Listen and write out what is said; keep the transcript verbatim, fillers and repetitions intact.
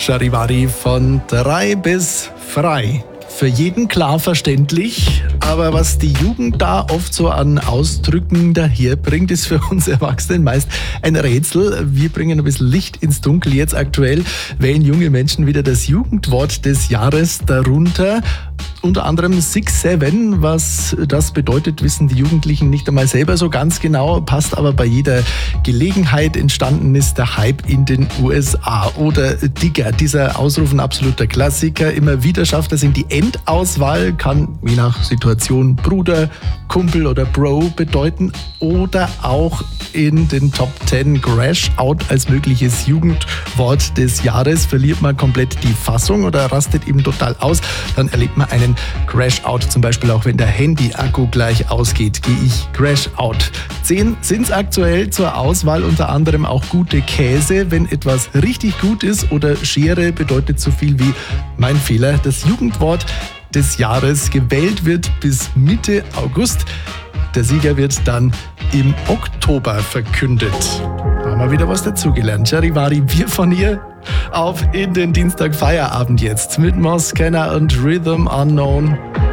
Charivari von drei bis frei. Für jeden klar verständlich, aber was die Jugend da oft so an Ausdrücken daherbringt, ist für uns Erwachsenen meist ein Rätsel. Wir bringen ein bisschen Licht ins Dunkel. Jetzt aktuell wählen junge Menschen wieder das Jugendwort des Jahres darunter. Unter anderem Six Seven, was das bedeutet, wissen die Jugendlichen nicht einmal selber so ganz genau, passt aber bei jeder Gelegenheit. Entstanden ist der Hype in den U S A. Oder Digger, dieser Ausruf ein absoluter Klassiker. Immer wieder schafft es in die Endauswahl, kann je nach Situation Bruder, Kumpel oder Bro bedeuten. Oder auch in den Top zehn Crash Out als mögliches Jugendwort des Jahres. Verliert man komplett die Fassung oder rastet eben total aus, dann erlebt man einen Crash Out. Zum Beispiel auch wenn der Handy-Akku gleich ausgeht, gehe ich Crash Out. Zehn sind es aktuell zur Auswahl, unter anderem auch gute Käse. Wenn etwas richtig gut ist, oder Schere bedeutet so viel wie mein Fehler. Das Jugendwort des Jahres gewählt wird bis Mitte August. Der Sieger wird dann im Oktober verkündet. Haben wir wieder was dazugelernt. Charivari, wir von hier auf in den Dienstag Feierabend jetzt mit Moss Scanner und Rhythm Unknown.